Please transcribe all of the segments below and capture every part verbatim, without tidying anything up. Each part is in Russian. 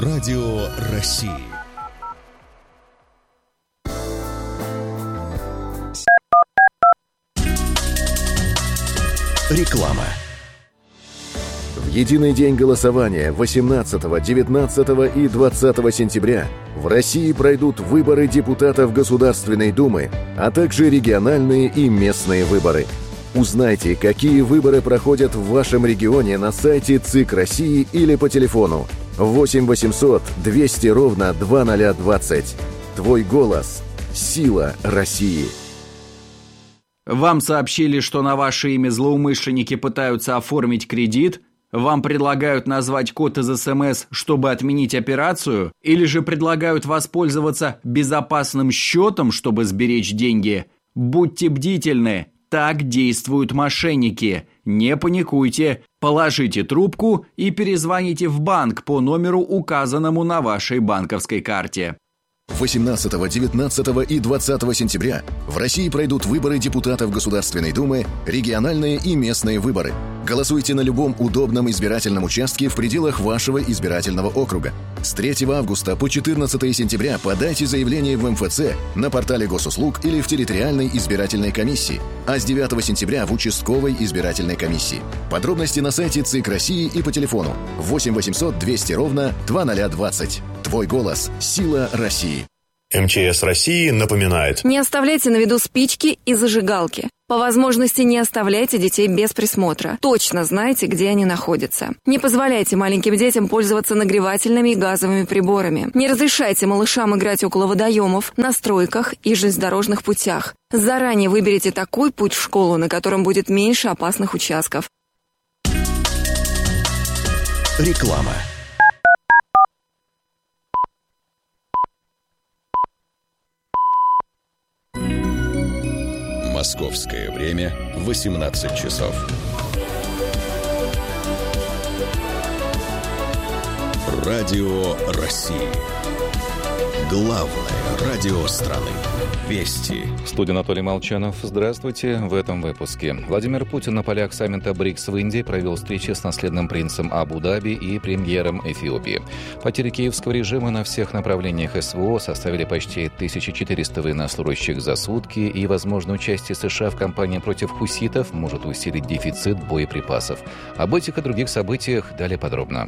Радио России. Реклама. В единый день голосования восемнадцатого, девятнадцатого и двадцатого сентября в России пройдут выборы депутатов Государственной Думы, а также региональные и местные выборы. Узнайте, какие выборы проходят в вашем регионе на сайте ЦИК России или по телефону восемь восемьсот двести ровно два ноль двадцать. Твой голос – сила России. Вам сообщили, что на ваше имя злоумышленники пытаются оформить кредит? Вам предлагают назвать код из эс эм эс, чтобы отменить операцию? Или же предлагают воспользоваться безопасным счетом, чтобы сберечь деньги? Будьте бдительны, так действуют мошенники. Не паникуйте, положите трубку и перезвоните в банк по номеру, указанному на вашей банковской карте. восемнадцатого, девятнадцатого и двадцатого сентября в России пройдут выборы депутатов Государственной Думы, региональные и местные выборы. Голосуйте на любом удобном избирательном участке в пределах вашего избирательного округа. С третьего августа по четырнадцатого сентября подайте заявление в эм эф цэ, на портале госуслуг или в территориальной избирательной комиссии, а с девятого сентября в участковой избирательной комиссии. Подробности на сайте ЦИК России и по телефону восемь восемьсот двести ровно два ноль двадцать. Твой голос – сила России. эм че эс России напоминает: не оставляйте на виду спички и зажигалки. По возможности не оставляйте детей без присмотра. Точно знайте, где они находятся. Не позволяйте маленьким детям пользоваться нагревательными и газовыми приборами. Не разрешайте малышам играть около водоемов, на стройках и железнодорожных путях. Заранее выберите такой путь в школу, на котором будет меньше опасных участков. Реклама. Московское время восемнадцать часов. Радио России. Главное радио страны. Вести. В студии Анатолий Молчанов. Здравствуйте. В этом выпуске. Владимир Путин на полях саммита БРИКС в Индии провел встречи с наследным принцем Абу-Даби и премьером Эфиопии. Потери киевского режима на всех направлениях эс вэ о составили почти тысяча четыреста военнослужащих за сутки, и возможное участие США в кампании против хуситов может усилить дефицит боеприпасов. Об этих и других событиях далее подробно.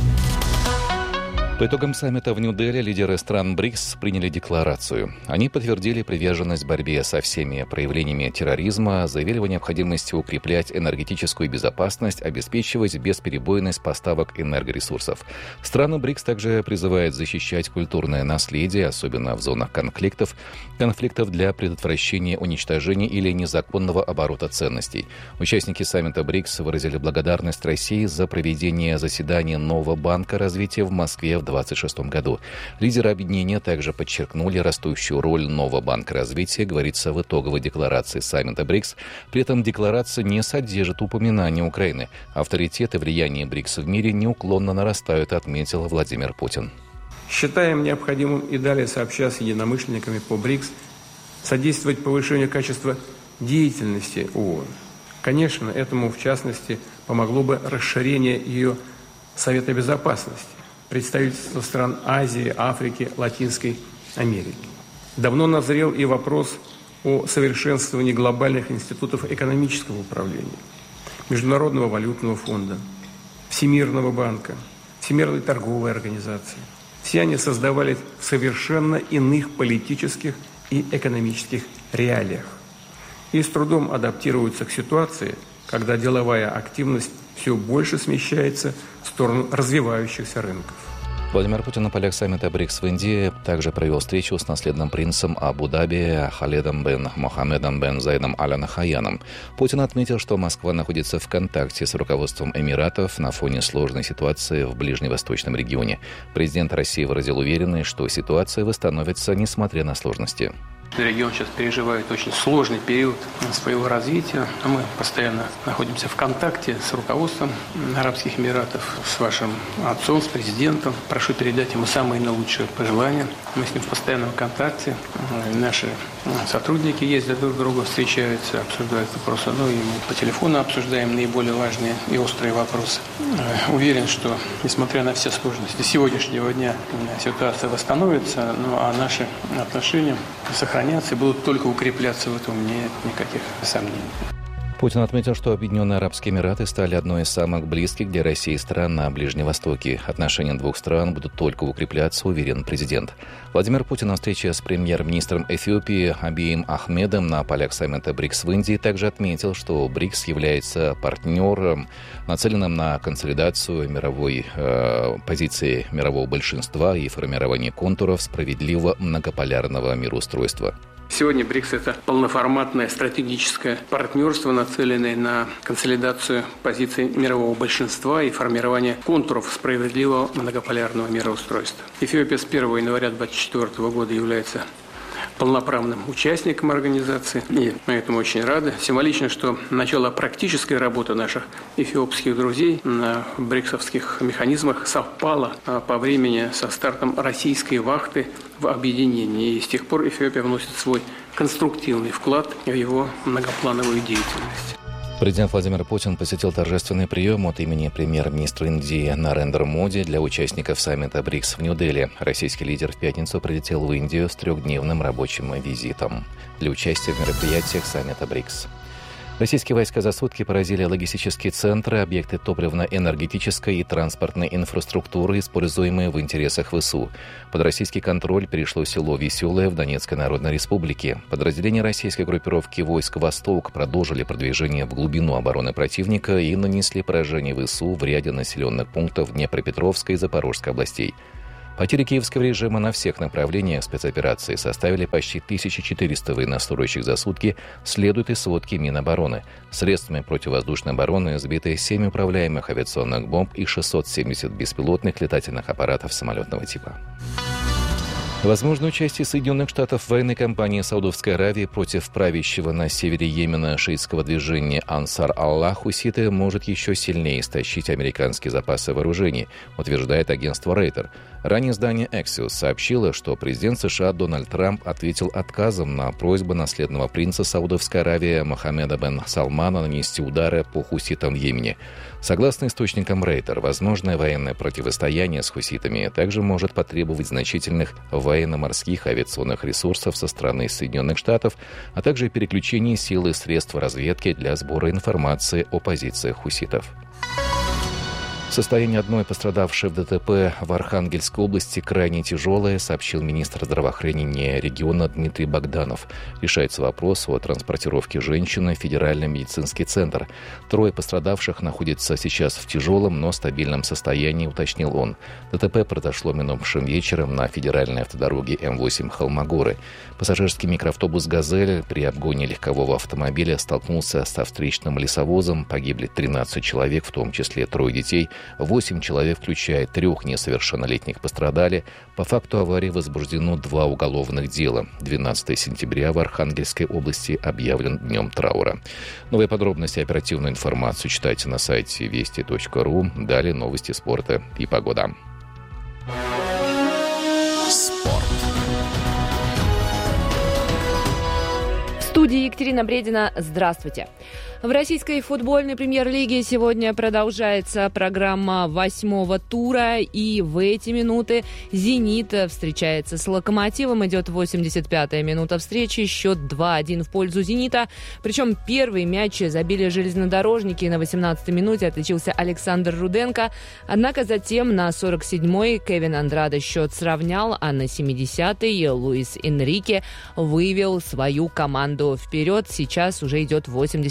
По итогам саммита в Нью-Дели лидеры стран БРИКС приняли декларацию. Они подтвердили приверженность борьбе со всеми проявлениями терроризма, заявили о необходимости укреплять энергетическую безопасность, обеспечивать бесперебойность поставок энергоресурсов. Страны БРИКС также призывают защищать культурное наследие, особенно в зонах конфликтов, конфликтов для предотвращения уничтожения или незаконного оборота ценностей. Участники саммита БРИКС выразили благодарность России за проведение заседания нового банка развития в Москве в две тысячи двадцать шестом году. Лидеры объединения также подчеркнули растущую роль нового банка развития, говорится в итоговой декларации саммита БРИКС. При этом декларация не содержит упоминания Украины. Авторитет и влияние БРИКС в мире неуклонно нарастают, отметил Владимир Путин. Считаем необходимым и далее сообща с единомышленниками по БРИКС содействовать повышению качества деятельности ООН. Конечно, этому в частности помогло бы расширение ее Совета Безопасности, представительства стран Азии, Африки, Латинской Америки. Давно назрел и вопрос о совершенствовании глобальных институтов экономического управления, Международного валютного фонда, Всемирного банка, Всемирной торговой организации. Все они создавались в совершенно иных политических и экономических реалиях и с трудом адаптируются к ситуации, когда деловая активность все больше смещается в сторону развивающихся рынков. Владимир Путин на полях саммита БРИКС в Индии также провел встречу с наследным принцем Абу-Даби Халедом бен Мохаммедом бен Заидом Аль Нахаяном. Путин отметил, что Москва находится в контакте с руководством Эмиратов на фоне сложной ситуации в ближневосточном регионе. Президент России выразил уверенность, что ситуация восстановится, несмотря на сложности. Регион сейчас переживает очень сложный период своего развития. Мы постоянно находимся в контакте с руководством Арабских Эмиратов, с вашим отцом, с президентом. Прошу передать ему самые наилучшие пожелания. Мы с ним в постоянном контакте. Наши сотрудники ездят друг к другу, встречаются, обсуждают вопросы. Ну и мы по телефону обсуждаем наиболее важные и острые вопросы. Уверен, что, несмотря на все сложности сегодняшнего дня, ситуация восстановится, ну а наши отношения сохранятся и будут только укрепляться. В этом нет никаких сомнений. Путин отметил, что Объединенные Арабские Эмираты стали одной из самых близких для России стран на Ближнем Востоке. Отношения двух стран будут только укрепляться, уверен президент. Владимир Путин на встрече с премьер-министром Эфиопии Абием Ахмедом на полях саммита БРИКС в Индии также отметил, что БРИКС является партнером, нацеленным на консолидацию мировой э, позиции мирового большинства и формирование контуров справедливого многополярного мироустройства. Сегодня БРИКС – это полноформатное стратегическое партнерство, нацеленное на консолидацию позиций мирового большинства и формирование контуров справедливого многополярного мироустройства. Эфиопия с первого января две тысячи двадцать четвёртого года является полноправным участником организации, и мы этому очень рады. Символично, что начало практической работы наших эфиопских друзей на бриксовских механизмах совпало по времени со стартом российской вахты в объединении, и с тех пор Эфиопия вносит свой конструктивный вклад в его многоплановую деятельность. Президент Владимир Путин посетил торжественный прием от имени премьер-министра Индии Нарендра Моди для участников саммита БРИКС в Нью-Дели. Российский лидер в пятницу прилетел в Индию с трехдневным рабочим визитом для участия в мероприятиях саммита БРИКС. Российские войска за сутки поразили логистические центры, объекты топливно-энергетической и транспортной инфраструктуры, используемые в интересах ВСУ. Под российский контроль перешло село Веселое в Донецкой Народной Республике. Подразделения российской группировки войск «Восток» продолжили продвижение в глубину обороны противника и нанесли поражение ВСУ в ряде населенных пунктов Днепропетровской и Запорожской областей. Потери киевского режима на всех направлениях спецоперации составили почти тысяча четыреста военнослужащих за сутки, следует из сводки Минобороны. Средствами противовоздушной обороны сбиты семь управляемых авиационных бомб и шестьсот семьдесят беспилотных летательных аппаратов самолетного типа. Возможно участие Соединенных Штатов в военной кампании Саудовской Аравии против правящего на севере Йемена шиитского движения Ансар-Аллах хуситы может еще сильнее истощить американские запасы вооружений, утверждает агентство Рейтер. Ранее издание Axios сообщило, что президент США Дональд Трамп ответил отказом на просьбу наследного принца Саудовской Аравии Мохаммеда бен Салмана нанести удары по хуситам в Йемене. Согласно источникам Рейтер, возможное военное противостояние с хуситами также может потребовать значительных военно-морских авиационных ресурсов со стороны Соединенных Штатов, а также переключение сил и средств разведки для сбора информации о позициях хуситов. Состояние одной пострадавшей в ДТП в Архангельской области крайне тяжелое, сообщил министр здравоохранения региона Дмитрий Богданов. Решается вопрос о транспортировке женщины в Федеральный медицинский центр. Трое пострадавших находятся сейчас в тяжелом, но стабильном состоянии, уточнил он. ДТП произошло минувшим вечером на федеральной автодороге М восемь Холмогоры. Пассажирский микроавтобус «Газель» при обгоне легкового автомобиля столкнулся со встречным лесовозом. Погибли тринадцать человек, в том числе трое детей. Восемь человек, включая трех несовершеннолетних, пострадали. По факту аварии возбуждено два уголовных дела. двенадцатого сентября в Архангельской области объявлен днем траура. Новые подробности и оперативную информацию читайте на сайте вести точка ру. Далее новости спорта и погода. Спорт. В студии Екатерина Бредина. Здравствуйте. В российской футбольной премьер-лиге сегодня продолжается программа восьмого тура, и в эти минуты «Зенит» встречается с «Локомотивом». Идет восемьдесят пятая минута встречи, счет два один в пользу «Зенита». Причем первый мяч забили железнодорожники. На восемнадцатой минуте отличился Александр Руденко. Однако затем на сорок седьмой Кевин Андрадо счет сравнял, а на семидесятой Луис Энрике вывел свою команду вперед. Сейчас уже идет восемьдесят пятая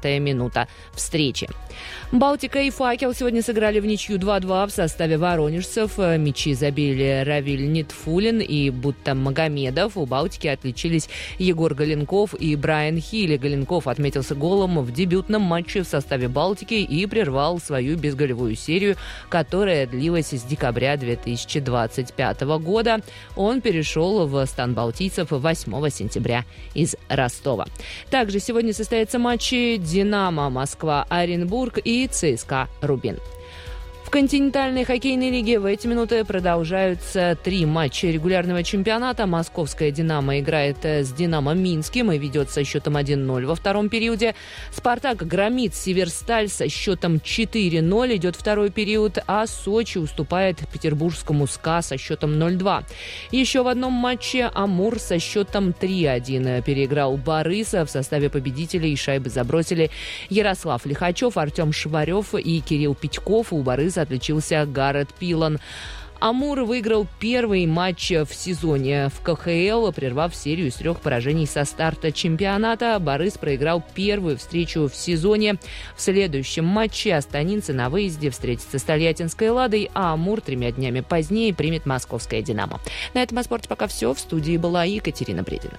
девятая минута встречи. «Балтика» и «Факел» сегодня сыграли в ничью два-два в составе воронежцев. Мячи забили Равиль Нитфулин и Буттам Магомедов. У «Балтики» отличились Егор Галенков и Брайан Хилли. Галенков отметился голом в дебютном матче в составе «Балтики» и прервал свою безголевую серию, которая длилась с декабря две тысячи двадцать пятого года. Он перешел в стан балтийцев восьмого сентября из Ростова. Также сегодня состоятся матчи «Динамо», «Москва», «Оренбург» и «ЦСКА», «Рубин». В континентальной хоккейной лиге в эти минуты продолжаются три матча регулярного чемпионата. Московская «Динамо» играет с «Динамо» Минским и ведет со счетом один ноль во втором периоде. «Спартак» громит «Северсталь» со счетом четыре ноль, идет второй период, а «Сочи» уступает петербургскому «СКА» со счетом ноль два. Еще в одном матче «Амур» со счетом три один переиграл «Барыса». В составе победителей шайбы забросили Ярослав Лихачев, Артем Шварев и Кирилл Питьков. У «Барыса» отличился Гаррет Пилан. «Амур» выиграл первый матч в сезоне в ка ха эл, прервав серию из трех поражений со старта чемпионата. «Барыс» проиграл первую встречу в сезоне. В следующем матче астанинцы на выезде встретятся с Тольяттинской «Ладой», а «Амур» тремя днями позднее примет московское «Динамо». На этом о спорте пока все. В студии была Екатерина Бредина.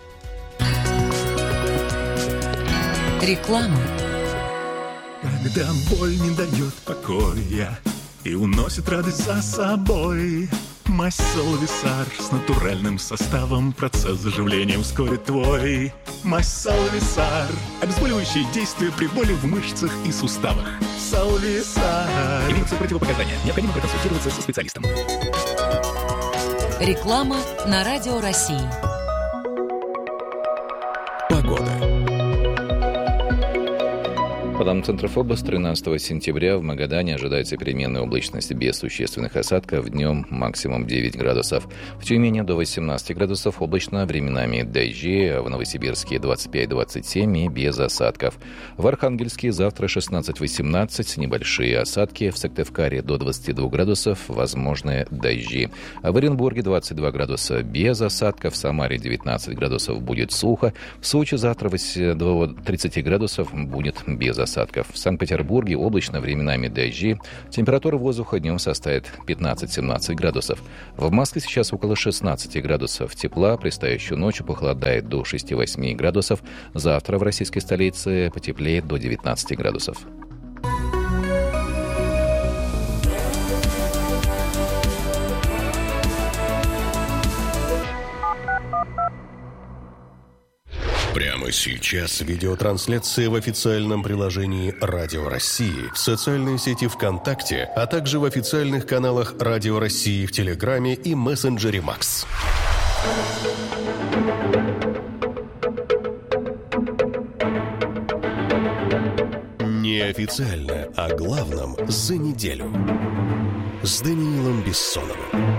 Реклама. Когда боль не дает покоя и уносит радость за собой, мазь Салвисар с натуральным составом процесс заживления ускорит твой. Мазь Салвисар. Обезболивающее действие при боли в мышцах и суставах. Салвисар. Имеются противопоказания. Необходимо проконсультироваться со специалистом. Реклама на Радио России. Погода. По данным Центра ФОБОС, тринадцатого сентября в Магадане ожидается переменная облачность без существенных осадков, днем максимум девять градусов. В Тюмени до восемнадцати градусов облачно, временами дожди, а в Новосибирске двадцать пять - двадцать семь и без осадков. В Архангельске завтра шестнадцать - восемнадцать, небольшие осадки, в Сыктывкаре до двадцати двух градусов, возможны дожди. А в Оренбурге двадцать два градуса без осадков, в Самаре девятнадцать градусов будет сухо, в Сочи завтра до тридцати градусов будет без осадков. осадков. В Санкт-Петербурге облачно, временами дожди. Температура воздуха днем составит пятнадцать - семнадцать градусов. В Москве сейчас около шестнадцати градусов тепла. Предстоящую ночью похолодает до шести - восьми градусов. Завтра в российской столице потеплеет до девятнадцати градусов. Прямо сейчас видеотрансляция в официальном приложении «Радио России», в социальной сети ВКонтакте, а также в официальных каналах «Радио России» в Телеграме и мессенджере «Макс». Неофициально о главном за неделю. С Даниилом Бессоновым.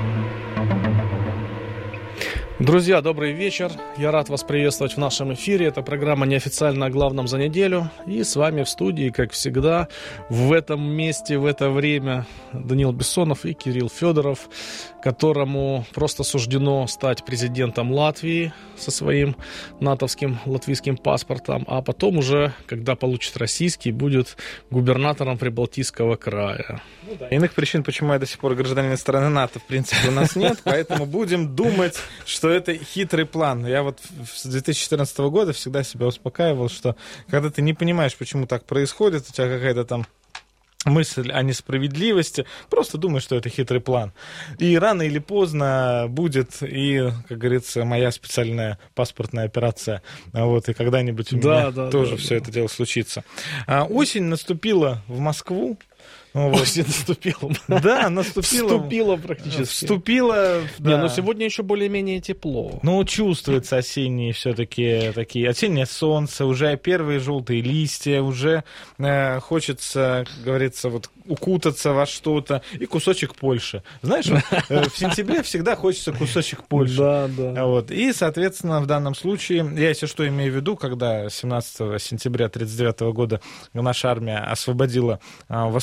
Друзья, добрый вечер. Я рад вас приветствовать в нашем эфире. Это программа «Неофициально о главном за неделю». И с вами в студии, как всегда, в этом месте, в это время Даниил Бессонов и Кирилл Федоров, которому просто суждено стать президентом Латвии со своим натовским латвийским паспортом, а потом уже, когда получит российский, будет губернатором Прибалтийского края. Ну, да. Иных причин, почему я до сих пор гражданин страны НАТО, в принципе, у нас нет, поэтому будем думать, что это хитрый план. Я вот с две тысячи четырнадцатого года всегда себя успокаивал, что когда ты не понимаешь, почему так происходит, у тебя какая-то там мысль о несправедливости, просто думай, что это хитрый план. И рано или поздно будет и, как говорится, моя специальная паспортная операция. Вот, и когда-нибудь у да, меня да, тоже да, все да. это дело случится. А, осень наступила в Москву. Ну, вот. Осень наступила. Да, наступила. Вступила практически. Вступила. Да. Не, но сегодня еще более-менее тепло. Ну, чувствуется осенние все-таки такие, осеннее солнце, уже первые желтые листья, уже э, хочется, как говорится, вот укутаться во что-то, и кусочек Польши. Знаешь, вот, э, в сентябре всегда хочется кусочек Польши. Да, да. Вот. И, соответственно, в данном случае, я если что имею в виду, когда семнадцатого сентября тысяча девятьсот тридцать девятого года наша армия освободила э, восточную территорию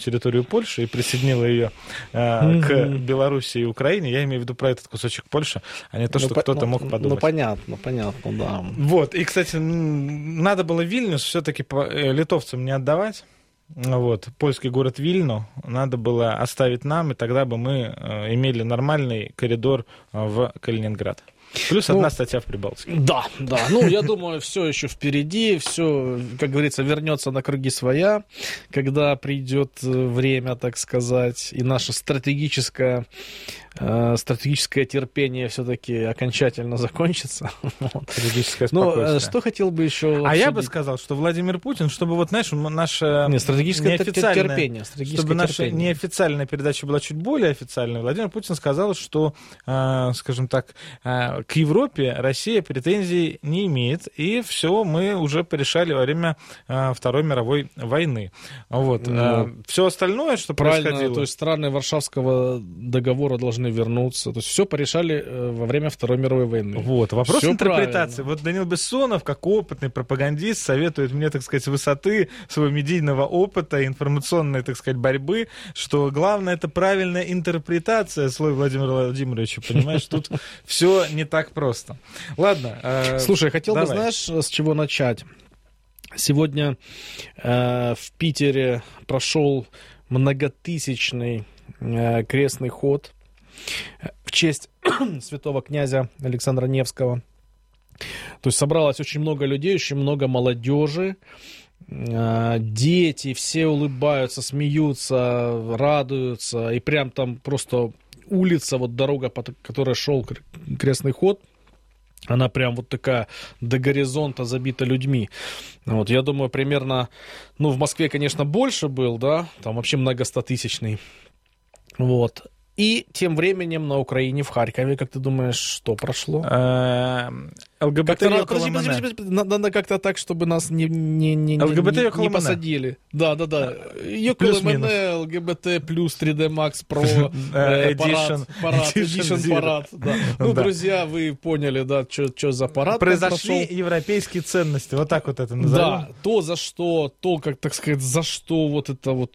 территорию Польши и присоединила ее э, mm-hmm. к Белоруссии и Украине. Я имею в виду про этот кусочек Польши, а не то, что ну, кто-то ну, мог подумать. Ну, понятно, понятно, да. Вот, и, кстати, надо было Вильнюс все-таки литовцам не отдавать. Вот, польский город Вильну надо было оставить нам, и тогда бы мы э, имели нормальный коридор э, в Калининград. Плюс одна ну, статья в Прибалтике. Да, да. Ну, я думаю, все еще впереди, все, как говорится, вернется на круги своя, когда придет время, так сказать, и наше стратегическое, э, стратегическое терпение все-таки окончательно закончится. Стратегическое спокойствие. Ну, что хотел бы еще обсудить? А я бы сказал, что Владимир Путин, чтобы вот, знаешь, наше Нет, стратегическое терпение, стратегическое чтобы наша терпение. Неофициальная передача была чуть более официальной, Владимир Путин сказал, что, э, скажем так, э, к Европе Россия претензий не имеет, и все мы уже порешали во время э, Второй мировой войны. Вот. Ну, э, все остальное, что правильно, происходило... То есть страны Варшавского договора должны вернуться. То есть все порешали э, во время Второй мировой войны. Вот. Вопрос все интерпретации. Правильно. Вот Даниил Бессонов, как опытный пропагандист, советует мне, так сказать, высоты своего медийного опыта, информационной, так сказать, борьбы, что главное — это правильная интерпретация слов Владимира Владимировича. Понимаешь, тут все не так просто. Ладно. Э, Слушай, хотел давай. бы, знаешь, с чего начать? Сегодня э, в Питере прошел многотысячный э, крестный ход в честь святого князя Александра Невского. То есть собралось очень много людей, очень много молодежи. Э, дети, все улыбаются, смеются, радуются. И прям там просто... улица, вот дорога, по которой шел крестный ход, она прям вот такая до горизонта забита людьми. Вот, я думаю, примерно, ну, в Москве, конечно, больше был, да, там вообще многостотысячный. Вот. И тем временем на Украине, в Харькове, как ты думаешь, что прошло? ЛГБТ Надо как-то так, чтобы нас не, не, не, не, не посадили. Да, да, да. ЛГБТ ЛГБТ плюс три дэ Max Pro парад, парад, Edition парад. Да. Ну, да. Друзья, вы поняли, да, что за парад. Произошли европейские ценности, вот так вот это назовем. Да, то, за что, то, как, так сказать, за что вот это вот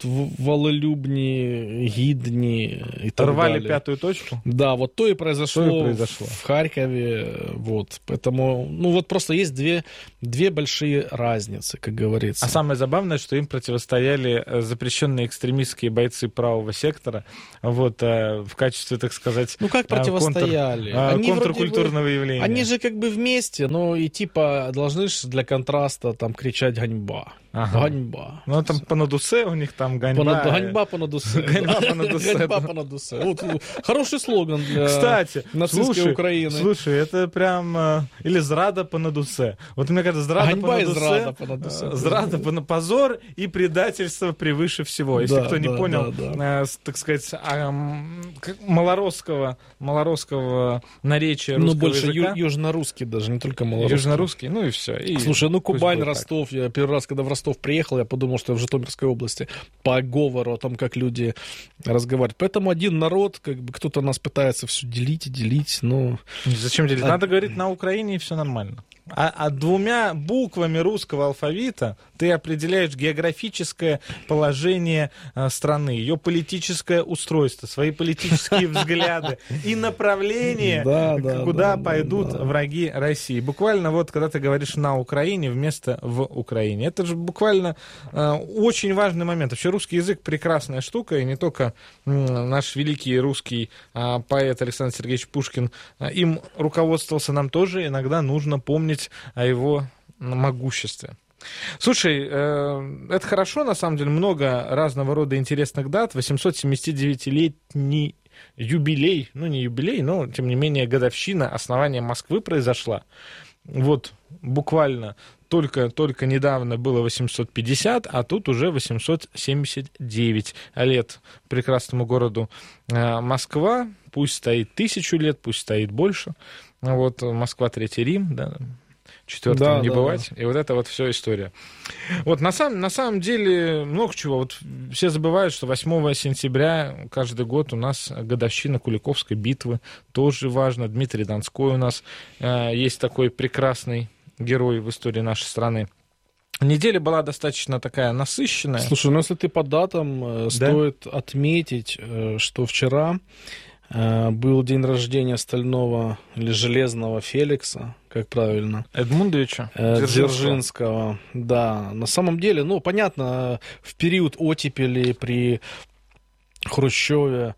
вололюбні, гідні и так Рвали далее. Пятую точку? Да, вот то и произошло, то и произошло. в Харькове, вот, поэтому, ну вот просто есть две, две большие разницы, как говорится. А самое забавное, что им противостояли запрещенные экстремистские бойцы правого сектора, вот, в качестве, так сказать, ну как противостояли? Контр, они контркультурного бы, явления. Они же как бы вместе, но и типа должны же для контраста там кричать «ганьба». Ага. Ганьба. Ну, там по надусе у них там ганьба. По, ганьба по надусе. Ганьба по надусе. Ганьба по надусе. Вот, хороший слоган для Кстати, нацистской слушай, Украины. Слушай, это прям... Или зрада по надусе. Вот мне кажется, зрада ганьба по надусе. Зрада по надусе. Зрада по позор и предательство превыше всего. Если да, кто не да, понял, да, да. Э, так сказать, э, малоросского, малоросского наречия русского ну, больше языка. Ю- южнорусский даже, не только малорусский. Южнорусский, ну и все. И слушай, ну Кубань, Ростов. Так. Я первый раз, когда в Ростов приехал, я подумал, что я в Житомирской области по говору о том, как люди разговаривают. Поэтому один народ, как бы кто-то нас пытается все делить и делить, но... Зачем делить? Надо а... говорить на Украине, и все нормально. А, а двумя буквами русского алфавита ты определяешь географическое положение э, страны, ее политическое устройство, свои политические взгляды и направление, куда пойдут враги России. Буквально вот, когда ты говоришь «на Украине» вместо «в Украине». Это же буквально э, очень важный момент. Вообще русский язык прекрасная штука, и не только э, наш великий русский э, поэт Александр Сергеевич Пушкин э, им руководствовался, нам тоже иногда нужно помнить о его могуществе. Слушай, э, это хорошо, на самом деле, много разного рода интересных дат. восемьсот семидесятидевятилетний юбилей, ну не юбилей, но, тем не менее, годовщина основания Москвы произошла. Вот буквально только, только недавно было восемьсот пятьдесят, а тут уже восемьсот семьдесят девять лет прекрасному городу э, Москва. Пусть стоит тысячу лет, пусть стоит больше. Вот Москва, Третий Рим, да, четвертым да, не да, бывать. Да. И вот это вот все история. Вот на самом, на самом деле много чего. Вот все забывают, что восьмого сентября каждый год у нас годовщина Куликовской битвы. Тоже важно. Дмитрий Донской у нас э, есть такой прекрасный герой в истории нашей страны. Неделя была достаточно такая насыщенная. Слушай, ну если ты по датам, э, Да? стоит отметить, э, что вчера э, был день рождения стального или железного Феликса, как правильно? Эдмундовича Э, Дзержинского. Дзержинского. Да, на самом деле, ну, понятно, в период оттепели при Хрущеве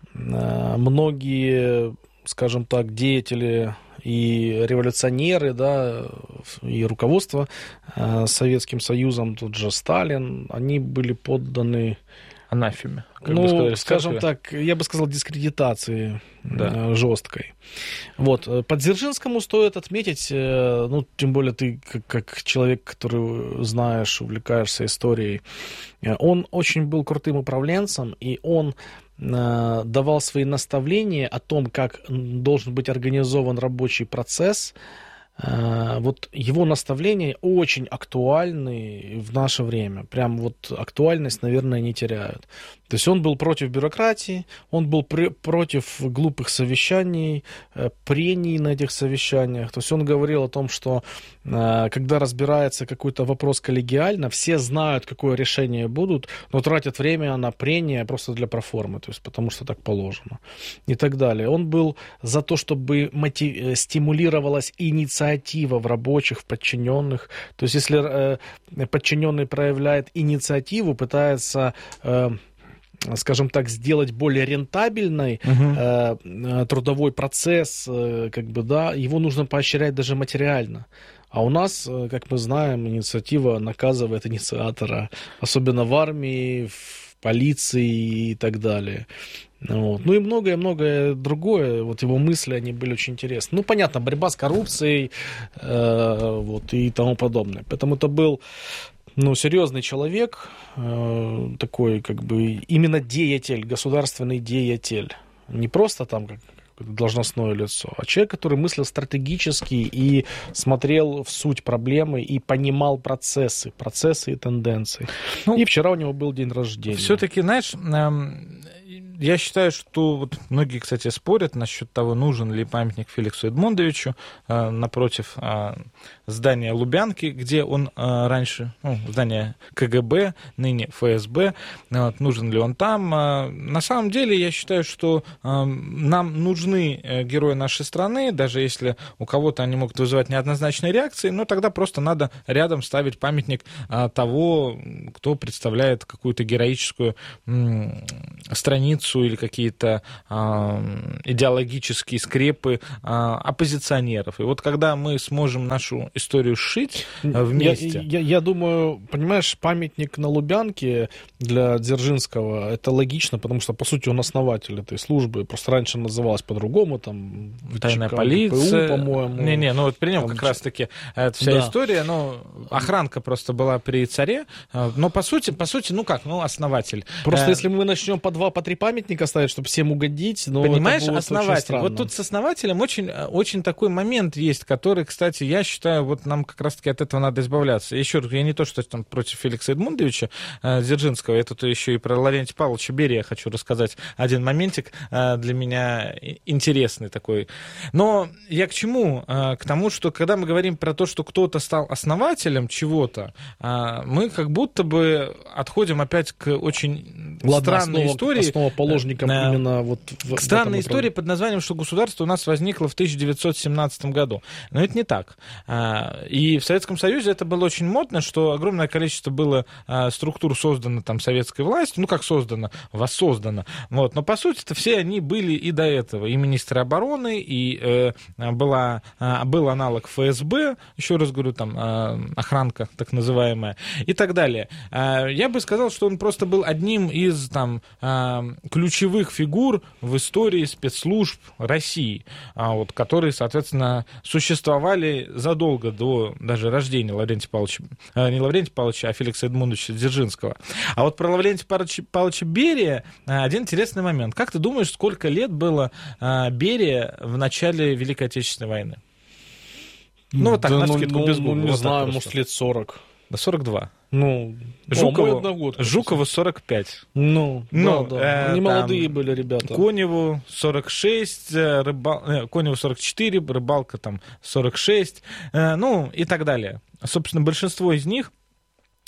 э, многие, скажем так, деятели и революционеры, да, и руководство э, Советским Союзом, тут же Сталин, они были подданы, Анафеме. как бы ну, сказали, скажем церкви. так, я бы сказал, дискредитации Да. э, жесткой. Вот. э, По Дзержинскому стоит отметить, э, ну, тем более ты, как, как человек, который знаешь, увлекаешься историей, э, он очень был крутым управленцем, и он э, давал свои наставления о том, как м, должен быть организован рабочий процесс. Э, Вот его наставления очень актуальны в наше время. Прям вот актуальность, наверное, не теряют. То есть он был против бюрократии, он был пр- против глупых совещаний, э, прений на этих совещаниях. То есть он говорил о том, что э, когда разбирается какой-то вопрос коллегиально, все знают, какое решение будут, но тратят время на прения просто для проформы, то есть потому что так положено и так далее. Он был за то, чтобы мотив... стимулировалась инициатива в рабочих, в подчиненных. То есть если э, подчиненный проявляет инициативу, пытается... Э, скажем так, сделать более рентабельной Мгм. э, э, трудовой процесс, э, как бы, да, его нужно поощрять даже материально. А у нас, э, как мы знаем, инициатива наказывает инициатора, особенно в армии, в полиции и так далее. Вот. Ну и многое-многое другое. Вот его мысли, они были очень интересны. Ну, понятно, борьба с коррупцией э, вот, и тому подобное. Поэтому это был... Ну, серьезный человек, э, такой, как бы, именно деятель, государственный деятель. Не просто там как должностное лицо, а человек, который мыслил стратегически и смотрел в суть проблемы и понимал процессы, процессы и тенденции. Ну, и вчера у него был день рождения. Все-таки, знаешь, эм, я считаю, что вот многие, кстати, спорят насчет того, нужен ли памятник Феликсу Эдмундовичу э, напротив э, здания Лубянки, где он э, раньше, ну, здание ка гэ бэ, ныне эф эс бэ, вот, нужен ли он там. Э, на самом деле, я считаю, что э, нам нужны э, герои нашей страны, даже если у кого-то они могут вызывать неоднозначные реакции, но тогда просто надо рядом ставить памятник э, того, кто представляет какую-то героическую м, страницу или какие-то э, идеологические скрепы э, оппозиционеров. И вот когда мы сможем нашу историю сшить э, вместе... Я, я, я думаю, понимаешь, памятник на Лубянке для Дзержинского, это логично, потому что, по сути, он основатель этой службы. Просто раньше называлась по-другому, там... Тайная ЧК, полиция. ГПУ, по-моему. Не-не, ну вот при нем Там как ч- раз-таки эта вся Да. история, ну, охранка просто была при царе, э, но по сути, по сути, ну как, ну, основатель. Просто Э, если мы начнем по два, по три памятника ставить, чтобы всем угодить, ну, Понимаешь, это будет очень основатель. странно. Вот тут с основателем очень, очень такой момент есть, который, кстати, я считаю, вот нам как раз-таки от этого надо избавляться. Еще раз, я не то, что там против Феликса Эдмундовича э, Дзержинского, я тут еще и про Лаврентия Павловича Берия хочу рассказать один моментик, э, для меня и- интересный такой. Но я к чему? Э, к тому, что когда мы говорим про то, что кто-то стал основателем чего-то, э, мы как будто бы отходим опять к очень Ладно, странной основа- истории. основоположником Э, именно вот в, К в странной этом истории под названием, что государство у нас возникло в тысяча девятьсот семнадцатом году. Но это не так. А, И в Советском Союзе это было очень модно, что огромное количество было а, структур создано там советской властью, ну как создано, воссоздано. Вот. Но по сути-то все они были и до этого. И министры обороны, и э, была, а, был аналог эф эс бэ, еще раз говорю, там а, охранка так называемая, и так далее. А, Я бы сказал, что он просто был одним из там а, ключевых фигур в истории спецслужб России, а, вот, которые, соответственно, существовали задолго до даже рождения Лаврентия Павловича, а, не Лаврентия Павловича, а Феликса Эдмундовича Дзержинского. А вот про Лаврентия Павловича, Павловича Берия а, один интересный момент. Как ты думаешь, сколько лет было а, Берия в начале Великой Отечественной войны? Ну, вот так, Да, на ну, вскидку, ну, без ну, гугла, не вот так знаю, просто. может, лет сорок. Да сорок два. Ну, Жукову, о, мой одногодка. Жукову сорок пять. Ну, Ну, да, да. э, Они там молодые были ребята. Коневу сорок шесть, э, рыбал... э, Коневу сорок четыре, Рыбалка там сорок шесть, э, ну и так далее. Собственно, большинство из них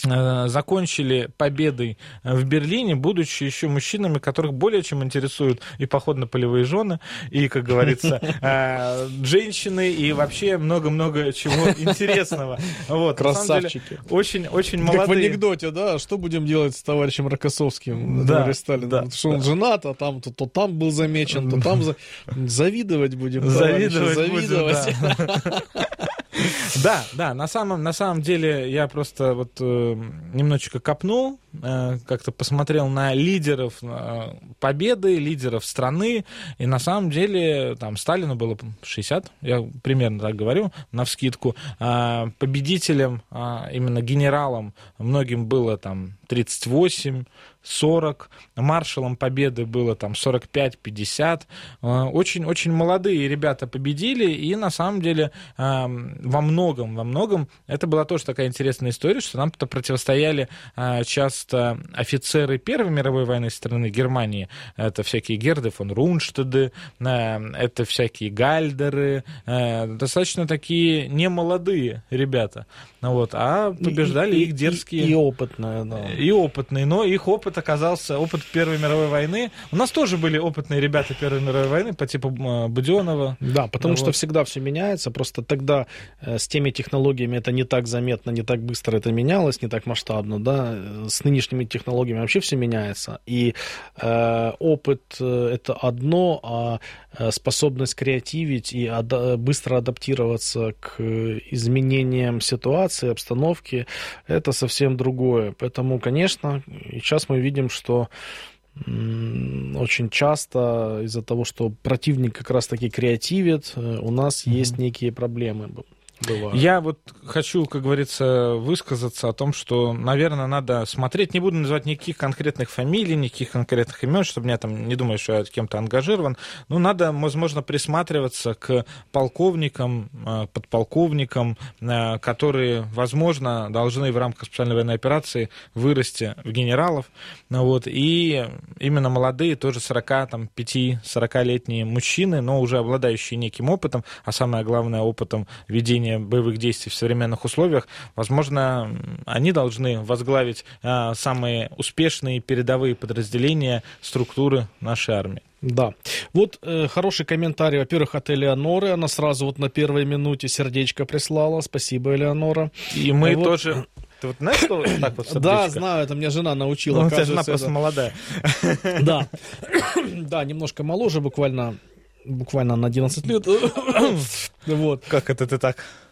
закончили победой в Берлине, будучи еще мужчинами, которых более чем интересуют и поход на полевые жены, и, как говорится, женщины, и вообще много-много чего интересного. Вот, красавчики. Очень, очень молодые. Как в анекдоте, да, что будем делать с товарищем Рокоссовским? Да, Сталин, да, что он да. женат, а там то, то там был замечен, то там за... завидовать будем. Завидовать, завидовать. будем, да. Да, да, на самом, на самом деле я просто вот э, немножечко копнул, э, как-то посмотрел на лидеров э, победы, лидеров страны, и на самом деле там Сталину было шестьдесят, я примерно так говорю, навскидку, э, победителем, э, именно генералом многим было там тридцать восемь, сорок, маршалом победы было там сорок пять пятьдесят. Очень-очень молодые ребята победили, и на самом деле во многом, во многом это была тоже такая интересная история, что нам-то противостояли часто офицеры Первой мировой войны страны Германии. Это всякие Герды фон Рунштеды, это всякие Гальдеры, достаточно такие немолодые ребята. Вот, а побеждали и, их дерзкие... И, и опытные, да. И опытные, но их опыт оказался, опыт Первой мировой войны. У нас тоже были опытные ребята Первой мировой войны по типу Буденова. Да, потому вот. что всегда все меняется, просто тогда э, с теми технологиями это не так заметно, не так быстро это менялось, не так масштабно, да, с нынешними технологиями вообще все меняется, и э, опыт э, это одно, а способность креативить и ада- быстро адаптироваться к изменениям ситуации, обстановки, это совсем другое. Поэтому, конечно, сейчас мы видим, что м- очень часто из-за того, что противник как раз-таки креативит, у нас mm-hmm. есть некие проблемы. Бывает. Я вот хочу, как говорится, высказаться о том, что, наверное, надо смотреть, не буду называть никаких конкретных фамилий, никаких конкретных имен, чтобы меня там не думали, что я кем-то ангажирован, но надо, возможно, присматриваться к полковникам, подполковникам, которые, возможно, должны в рамках специальной военной операции вырасти в генералов, вот, и именно молодые, тоже сорок пять-сорокалетние мужчины, но уже обладающие неким опытом, а самое главное, опытом ведения боевых действий в современных условиях, возможно, они должны возглавить а, самые успешные передовые подразделения структуры нашей армии. Да. Вот э, хороший комментарий, во-первых, от Элеоноры. Она сразу вот на первой минуте сердечко прислала. Спасибо, Элеонора. И мы вот... тоже... Ты вот знаешь, что так вот сердечко? Да, знаю, это мне жена научила. Ну, у тебя жена просто это... молодая. Да. Да, немножко моложе, буквально... Буквально на одиннадцать лет. Вот. Как это ты так?